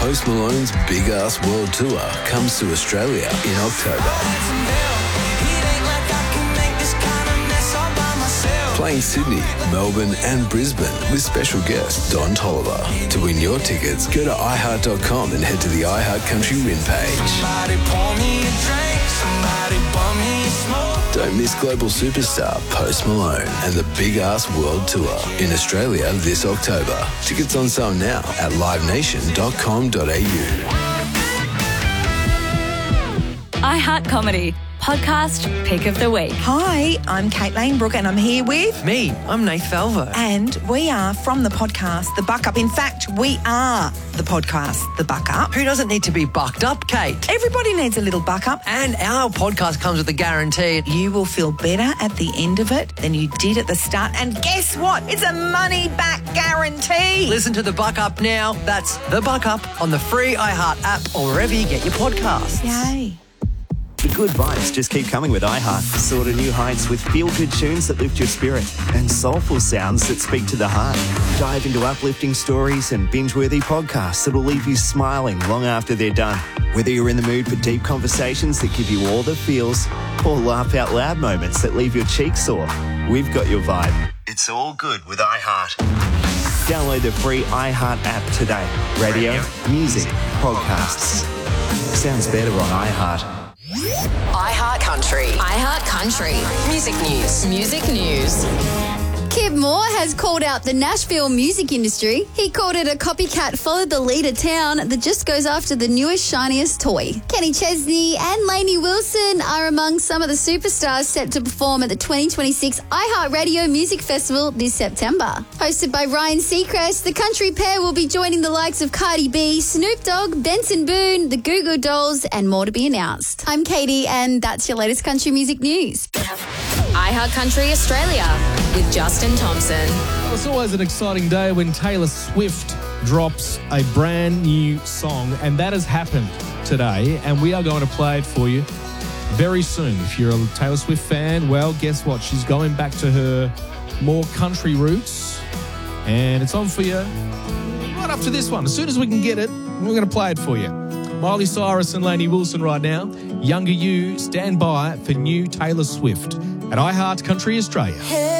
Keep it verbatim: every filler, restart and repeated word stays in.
Post Malone's Big Ass World Tour comes to Australia in October. Playing Sydney, Melbourne and Brisbane with special guest Don Toliver. To win your tickets, go to i heart dot com and head to the iHeart Country win page. Don't miss global superstar Post Malone and the Big Ass World Tour in Australia this October. Tickets on sale now at live nation dot com dot a u. iHeart Comedy Podcast Pick of the Week. Hi, I'm Kate Lanebrook and I'm here with... Me, I'm Nath Falvo. And we are from the podcast The Buck Up. In fact, we are the podcast The Buck Up. Who doesn't need to be bucked up, Kate? Everybody needs a little buck up. And our podcast comes with a guarantee. You will feel better at the end of it than you did at the start. And guess what? It's a money-back guarantee. Listen to The Buck Up now. That's The Buck Up on the free iHeart app or wherever you get your podcasts. Yay. The good vibes just keep coming with iHeart. Soar to new heights with feel-good tunes that lift your spirit and soulful sounds that speak to the heart. Dive into uplifting stories and binge-worthy podcasts that will leave you smiling long after they're done. Whether you're in the mood for deep conversations that give you all the feels or laugh-out-loud moments that leave your cheeks sore, we've got your vibe. It's all good with iHeart. Download the free iHeart app today. Radio, music, podcasts. Sounds better on iHeart. iHeart Country. iHeart Country. Music news. Music news. Kib Moore has called out the Nashville music industry. He called it a copycat follow the leader town that just goes after the newest, shiniest toy. Kenny Chesney and Lainey Wilson are among some of the superstars set to perform at the twenty twenty-six iHeartRadio Music Festival this September. Hosted by Ryan Seacrest, the country pair will be joining the likes of Cardi B, Snoop Dogg, Benson Boone, the Goo Goo Dolls, and more to be announced. I'm Katie, and that's your latest country music news. iHeart Country Australia with Justin Thompson. Well, it's always an exciting day when Taylor Swift drops a brand new song, and that has happened today, and we are going to play it for you very soon. If you're a Taylor Swift fan, well, guess what? She's going back to her more country roots, and it's on for you right up to this one. As soon as we can get it, we're going to play it for you. Miley Cyrus and Lainey Wilson right now. Younger You, stand by for new Taylor Swift at iHeart Country Australia.